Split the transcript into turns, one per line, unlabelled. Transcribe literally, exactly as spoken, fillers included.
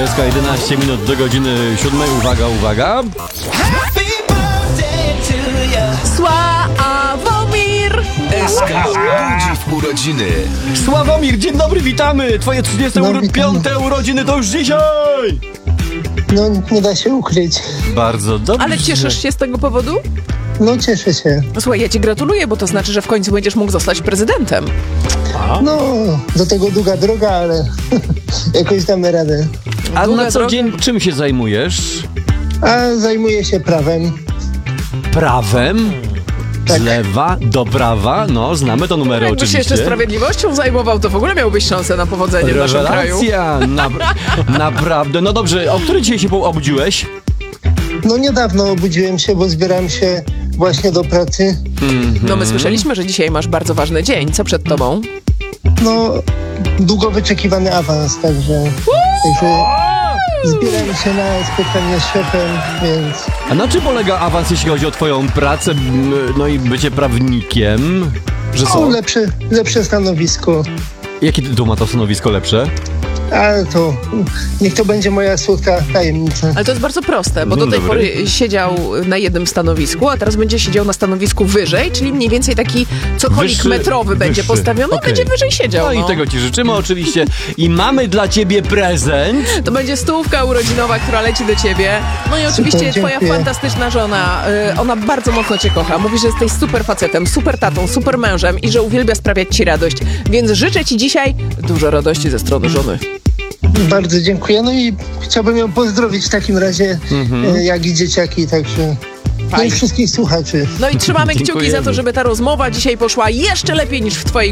S K jedenaście minut do godziny siódmej. Uwaga, uwaga.
Sławomir!
S K budzi w urodziny.
Sławomir, dzień dobry, witamy. Twoje trzydzieste piąte urodziny to już dzisiaj.
No, nie da się ukryć.
Bardzo dobrze.
Ale cieszysz się z tego powodu?
No, cieszę się.
Słuchaj, ja ci gratuluję, bo to znaczy, że w końcu będziesz mógł zostać prezydentem.
No, do tego długa droga, ale jakoś damy radę.
A
Długa
na co
droga.
dzień czym się zajmujesz?
A zajmuję się prawem.
Prawem?
Tak.
Z lewa do prawa? No, znamy to numery
Jakbyś się
oczywiście.
jeszcze sprawiedliwością zajmował, to w ogóle miałbyś szansę na powodzenie w naszym kraju.
Rewelacja! Na, naprawdę. No dobrze, o której dzisiaj się obudziłeś?
No, niedawno obudziłem się, bo zbierałem się właśnie do pracy.
No my słyszeliśmy, że dzisiaj masz bardzo ważny dzień. Co przed tobą?
No, długo wyczekiwany awans, także... także zbierałem się na spotkanie z szefem, więc...
A na czym polega awans, jeśli chodzi o twoją pracę, m, no i bycie prawnikiem? Że
O,
co?
lepsze, lepsze stanowisko.
Jakie tytuł ma to stanowisko lepsze?
Ale to... niech to będzie moja słodka tajemnica.
Ale to jest bardzo proste, bo do
Dzień
tej
dobry.
pory siedział na jednym stanowisku, a teraz będzie siedział na stanowisku wyżej, czyli mniej więcej taki cokolik
Wyższy-
metrowy będzie
wyższy.
postawiony,
Okej.
będzie wyżej siedział.
No
No
i tego ci życzymy oczywiście. I mamy dla ciebie prezent.
To będzie stówka urodzinowa, która leci do ciebie. No i oczywiście
Super,
twoja
dziękuję.
fantastyczna żona, y, ona bardzo mocno cię kocha. Mówi, że jesteś super facetem, super tatą, super mężem i że uwielbia sprawiać ci radość. Więc życzę ci dzisiaj dużo radości ze strony żony.
Bardzo dziękuję. No i chciałbym ją pozdrowić w takim razie, e, jak i dzieciaki, także... No i
Fajnie.
wszystkich słuchaczy.
No i trzymamy kciuki
Dziękujemy.
za to, żeby ta rozmowa dzisiaj poszła jeszcze lepiej niż w twojej